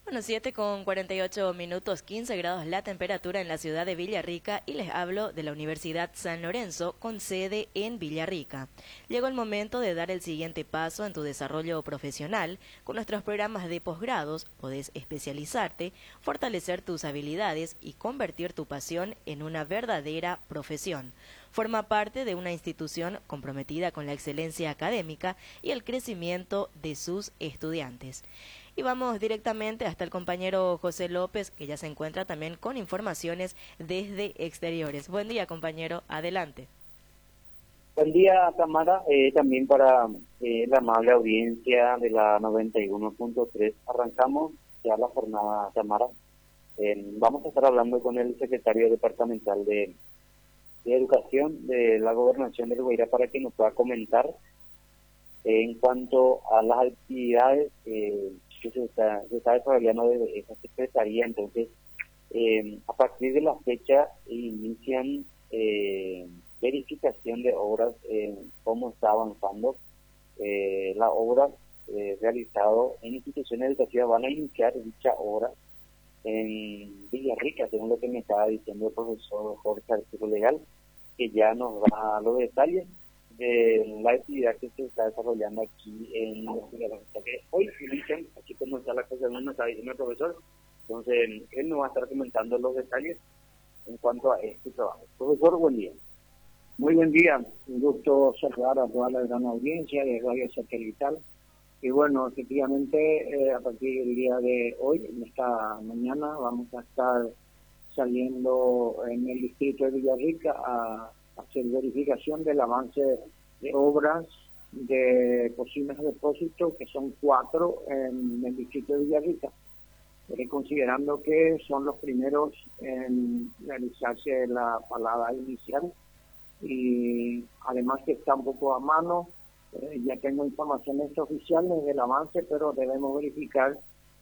Bueno, 7:48 minutos, 15 grados la temperatura en la ciudad de Villarrica y les hablo de la Universidad San Lorenzo con sede en Villarrica. Llegó el momento de dar el siguiente paso en tu desarrollo profesional. Con nuestros programas de posgrados podés especializarte, fortalecer tus habilidades y convertir tu pasión en una verdadera profesión. Forma parte de una institución comprometida con la excelencia académica y el crecimiento de sus estudiantes. Y vamos directamente hasta el compañero José López, que ya se encuentra también con informaciones desde exteriores. Buen día, compañero, adelante. Buen día, Tamara, también para la amable audiencia de la 91.3. Arrancamos ya la jornada, Tamara. Vamos a estar hablando con el secretario departamental de Educación de la Gobernación del Guairá para que nos pueda comentar en cuanto a las actividades que se está desarrollando desde esa secretaría. Entonces, a partir de la fecha inician verificación de obras, cómo está avanzando la obra realizado en instituciones educativas. Van a iniciar dicha obra en Villarrica, según lo que me estaba diciendo el profesor Jorge Arturo Legal, que ya nos va a dar los detalles de la actividad que se está desarrollando aquí en Villarrica, que hoy inician, así como está la cosa, nos está diciendo el profesor. Entonces él nos va a estar comentando los detalles en cuanto a este trabajo. Profesor, buen día. Muy buen día, un gusto saludar a toda la gran audiencia de Radio Satelital. Y bueno, efectivamente, a partir del día de hoy, en esta mañana, vamos a estar saliendo en el distrito de Villarrica a hacer verificación del avance de obras de cocinas de depósito, que son 4 en el distrito de Villarrica, considerando que son los primeros en realizarse la palada inicial, y además que está un poco a mano. Ya tengo informaciones oficiales del avance, pero debemos verificar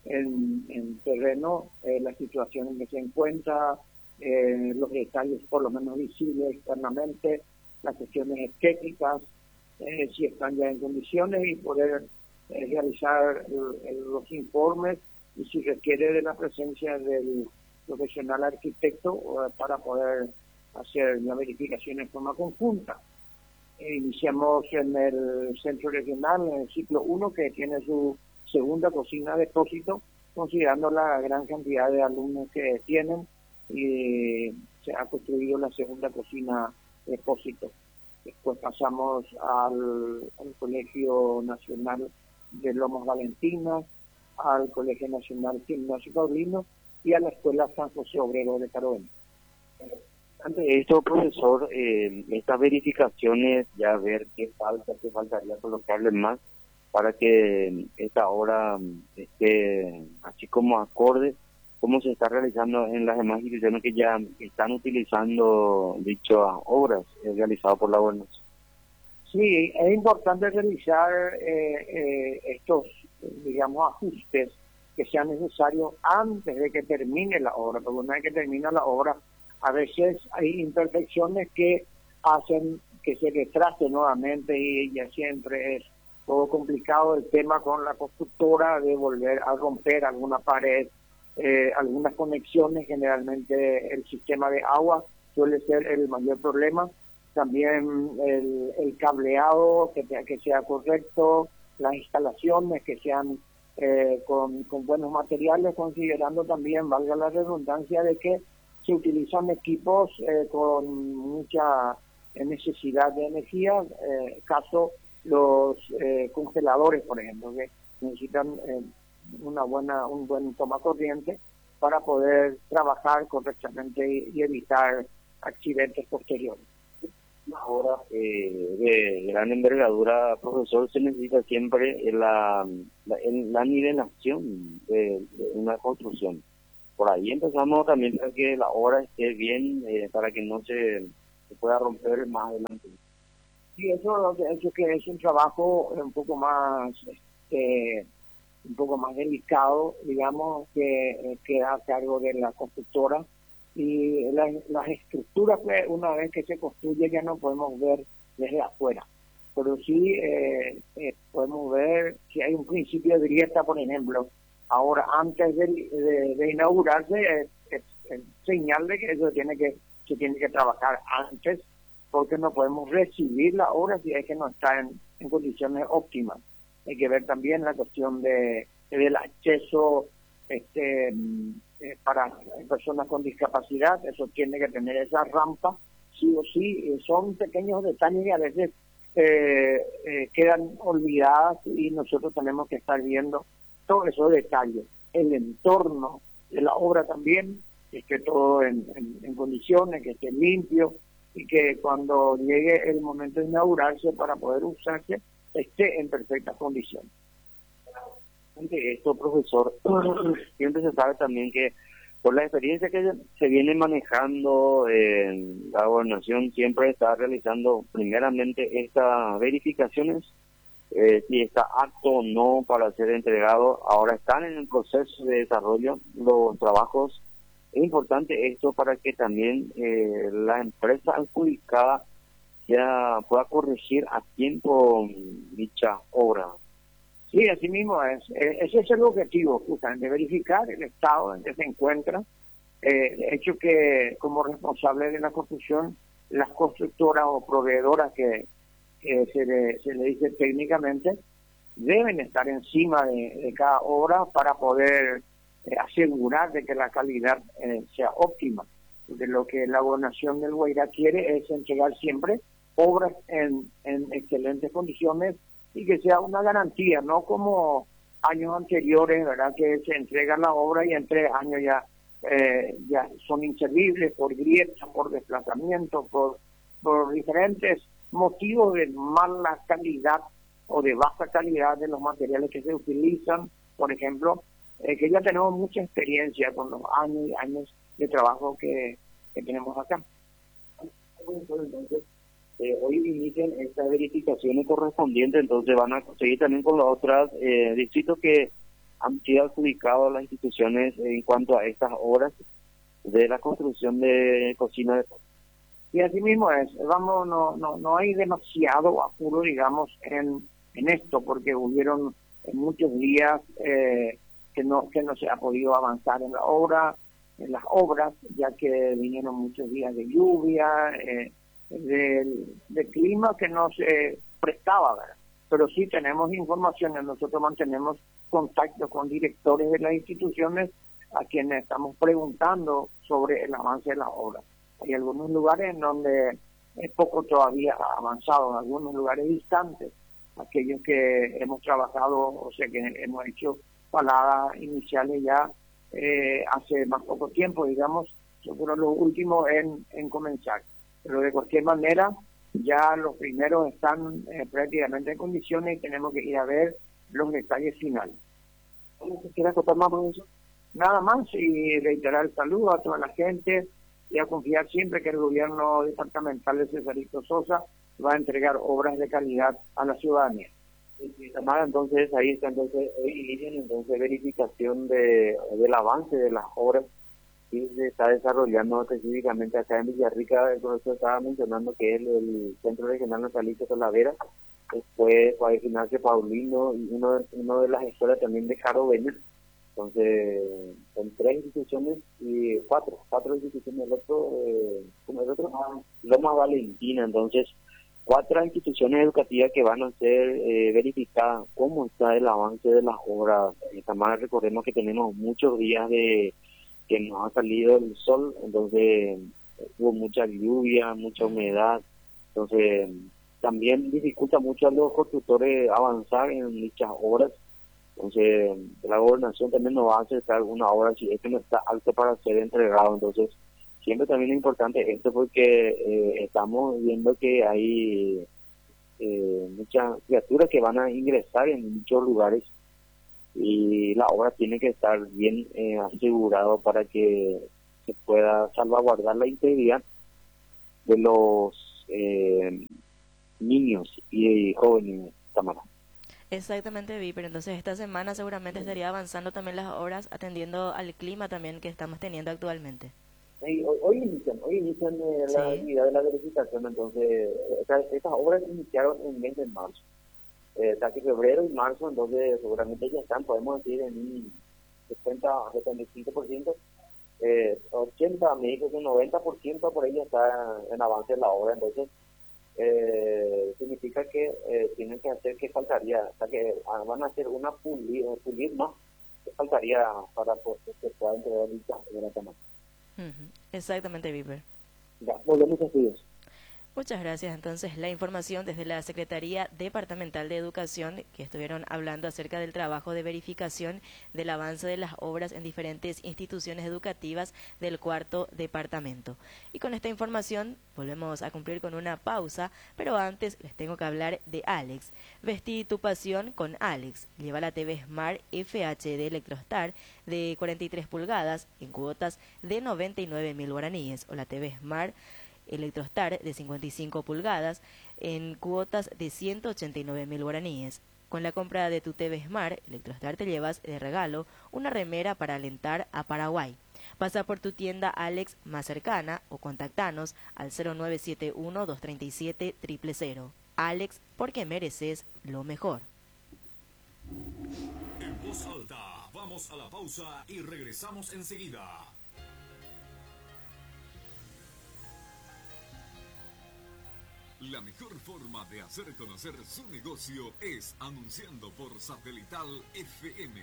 en terreno la situación en que se encuentra, los detalles por lo menos visibles externamente, las cuestiones estéticas, si están ya en condiciones, y poder realizar los informes, y si requiere de la presencia del profesional arquitecto para poder hacer la verificación en forma conjunta. Iniciamos en el centro regional, en el ciclo 1, que tiene su segunda cocina de depósito, considerando la gran cantidad de alumnos que tienen, y se ha construido la segunda cocina de depósito. Después pasamos al Colegio Nacional de Lomas Valentinas, al Colegio Nacional Gimnasio Paulino y a la Escuela San José Obrero de Caroena. Ante esto, profesor, estas verificaciones, ya ver qué faltaría colocarle más para que esta obra esté así como acorde, cómo se está realizando en las demás instituciones que ya están utilizando dichas obras realizadas por la gobernación. Sí, es importante realizar estos, digamos, ajustes que sean necesarios antes de que termine la obra, porque una vez que termina la obra, a veces hay imperfecciones que hacen que se retrase nuevamente, y ya siempre es todo complicado el tema con la constructora de volver a romper alguna pared, algunas conexiones. Generalmente el sistema de agua suele ser el mayor problema, también el cableado que sea correcto, las instalaciones que sean con buenos materiales, considerando también, valga la redundancia, de que se utilizan equipos con mucha necesidad de energía, caso los congeladores, por ejemplo, que necesitan un buen toma corriente para poder trabajar correctamente y evitar accidentes posteriores. Ahora, de gran envergadura, profesor, se necesita siempre la nivelación de una construcción. Por ahí empezamos también para que la obra esté bien, para que no se pueda romper más adelante. Sí, eso que es un trabajo un poco más delicado, digamos, que queda a cargo de la constructora, y las estructuras, pues, una vez que se construye ya no podemos ver desde afuera, pero sí podemos ver si hay un principio de grieta, por ejemplo, Ahora, antes de inaugurarse, es señal de que eso se tiene que trabajar antes, porque no podemos recibir la obra si es que no está en condiciones óptimas. Hay que ver también la cuestión del acceso para personas con discapacidad. Eso tiene que tener esa rampa, sí o sí. Son pequeños detalles que a veces quedan olvidadas y nosotros tenemos que estar viendo todos esos detalles. El entorno de la obra también, que esté todo en condiciones, que esté limpio y que cuando llegue el momento de inaugurarse para poder usarse esté en perfectas condiciones. Esto, profesor, siempre se sabe también que por la experiencia que se viene manejando, la gobernación siempre está realizando primeramente estas verificaciones, si está apto o no para ser entregado. Ahora están en el proceso de desarrollo los trabajos. Es importante esto para que también la empresa adjudicada ya pueda corregir a tiempo dicha obra. Sí, así mismo es. Ese es el objetivo, justamente, verificar el estado en que se encuentra. De hecho que como responsable de la construcción, las constructoras o proveedoras que se le dice técnicamente, deben estar encima de cada obra para poder asegurar de que la calidad sea óptima. De lo que la gobernación del Guairá quiere es entregar siempre obras en excelentes condiciones y que sea una garantía, no como años anteriores, ¿verdad? Que se entrega la obra y en 3 años ya son inservibles por grietas, por desplazamiento, por diferentes motivos de mala calidad o de baja calidad de los materiales que se utilizan. Por ejemplo, que ya tenemos mucha experiencia con los años y años de trabajo que tenemos acá. Entonces, hoy inician estas verificaciones correspondientes, entonces van a seguir también con los otros distritos que han sido adjudicados a las instituciones en cuanto a estas obras de la construcción de cocinas. Y así mismo es, vamos, no hay demasiado apuro, digamos, en esto, porque hubieron muchos días que no se ha podido avanzar en las obras, ya que vinieron muchos días de lluvia, de clima que no se prestaba, ¿verdad? Pero sí tenemos informaciones, nosotros mantenemos contacto con directores de las instituciones a quienes estamos preguntando sobre el avance de las obras. Hay algunos lugares en donde es poco todavía avanzado, en algunos lugares distantes, aquellos que hemos trabajado, o sea que hemos hecho paladas iniciales ya hace más poco tiempo, digamos, fueron los últimos en comenzar. Pero de cualquier manera, ya los primeros están prácticamente en condiciones y tenemos que ir a ver los detalles finales. ¿Quieres contar más, profesor? Nada más, y reiterar el saludo a toda la gente y a confiar siempre que el gobierno departamental de Cesarito Sosa va a entregar obras de calidad a la ciudadanía. Tamara, entonces ahí está, entonces hoy inician entonces verificación del avance de las obras que se está desarrollando específicamente acá en Villarrica. El profesor estaba mencionando que es el Centro Regional Natalicio Talavera, después Juárez Ignacio Paulino y uno de las escuelas también de Jaro Benes. Entonces son 3 instituciones y cuatro instituciones, el otro Loma Valentina. Entonces 4 instituciones educativas que van a ser verificadas cómo está el avance de las obras. Tamara, recordemos que tenemos muchos días de que nos ha salido el sol, entonces hubo mucha lluvia, mucha humedad, entonces también dificulta mucho a los constructores avanzar en dichas obras. Entonces la gobernación también nos va a acercar una obra si es que no está alto para ser entregado. Entonces siempre también es importante esto porque estamos viendo que hay muchas criaturas que van a ingresar en muchos lugares y la obra tiene que estar bien asegurado para que se pueda salvaguardar la integridad de los niños y jóvenes, Tamara. Exactamente, vi, pero entonces esta semana seguramente estaría avanzando también las obras atendiendo al clima también que estamos teniendo actualmente. Hoy inician la actividad de la verificación, entonces estas obras iniciaron en el mes de marzo. Casi febrero y marzo, entonces seguramente ya están, podemos decir, en 75%, 80, me dijo que un 90% por ahí ya está en avance la obra. Entonces significa que tienen que hacer, que faltaría, o sea que van a hacer una pulir más, que faltaría para que se pueda entregar dicha obra también. Exactamente, Viper. Ya, volvemos a estudios. Muchas gracias. Entonces, la información desde la Secretaría Departamental de Educación, que estuvieron hablando acerca del trabajo de verificación del avance de las obras en diferentes instituciones educativas del cuarto departamento. Y con esta información volvemos a cumplir con una pausa, pero antes les tengo que hablar de Alex. Vestí tu pasión con Alex. Lleva la TV Smart FHD Electrostar de 43 pulgadas en cuotas de 99.000 guaraníes, o la TV Smart Electrostar de 55 pulgadas en cuotas de 189.000 guaraníes. Con la compra de tu TV Smart Electrostar te llevas de regalo una remera para alentar a Paraguay. Pasa por tu tienda Alex más cercana o contactanos al 0971-237-000. Alex, porque mereces lo mejor. En voz alta, vamos a la pausa y regresamos enseguida. La mejor forma de hacer conocer su negocio es anunciando por Satelital FM.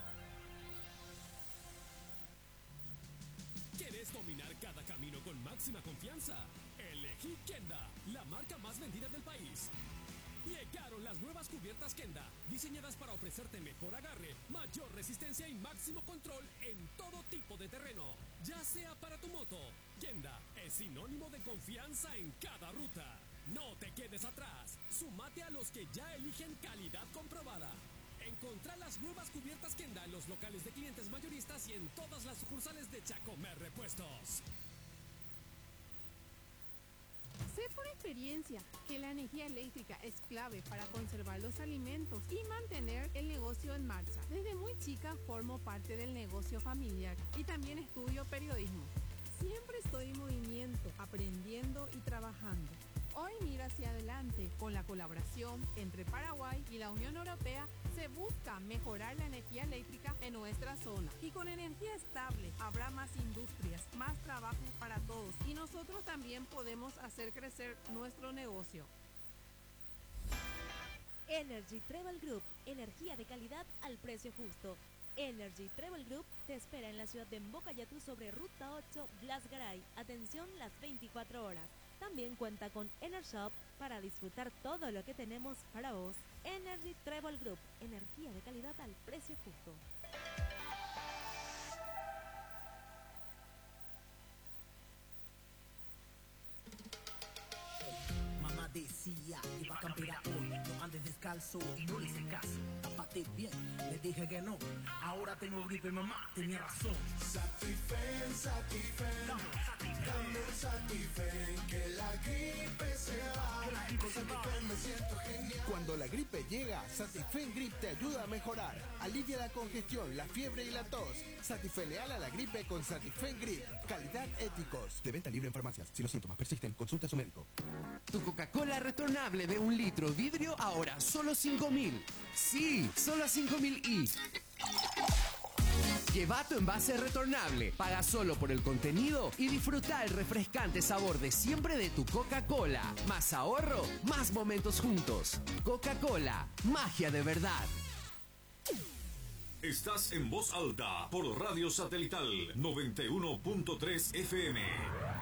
¿Quieres dominar cada camino con máxima confianza? Elegí Kenda, la marca más vendida del país. Llegaron las nuevas cubiertas Kenda, diseñadas para ofrecerte mejor agarre, mayor resistencia y máximo control en todo tipo de terreno, ya sea para tu moto. Kenda es sinónimo de confianza en cada ruta. No te quedes atrás, súmate a los que ya eligen calidad comprobada. Encontrá las nuevas cubiertas Kenda en los locales de clientes mayoristas y en todas las sucursales de Chacomer Repuestos. Sé por experiencia que la energía eléctrica es clave para conservar los alimentos y mantener el negocio en marcha. Desde muy chica formo parte del negocio familiar y también estudio periodismo. Siempre estoy en movimiento, aprendiendo y trabajando. Hoy miro hacia adelante. Con la colaboración entre Paraguay y la Unión Europea se busca mejorar la energía eléctrica en nuestra zona. Y con energía estable habrá más industrias, más trabajo para todos. Y nosotros también podemos hacer crecer nuestro negocio. Energy Travel Group, energía de calidad al precio justo. Energy Travel Group te espera en la ciudad de Mbocayatú sobre Ruta 8, Blas Garay. Atención las 24 horas. También cuenta con EnerShop para disfrutar todo lo que tenemos para vos. Energy Travel Group, energía de calidad al precio justo. Mamá decía que iba a campear hoy, no andes descalzo y no le hice caso. Tápate bien, le dije que no. Ahora tengo gripe, mamá, tenía razón. Satifen, dame un Satifen, que la gripe se va. Con Satifen me siento genial. Cuando la gripe llega, Satifen Grip te ayuda a mejorar. Alivia la congestión, la fiebre y la tos. Satifen leal a la gripe con Satifen Grip. Calidad Éticos. De venta libre en farmacias. Si los síntomas persisten, consulta a su médico. Tu Coca-Cola retornable de 1 litro vidrio ahora solo 5.000. Sí, solo 5.000 y... Lleva tu envase retornable, paga solo por el contenido y disfruta el refrescante sabor de siempre de tu Coca-Cola. Más ahorro, más momentos juntos. Coca-Cola, magia de verdad. Estás en voz alta por Radio Satelital 91.3 FM.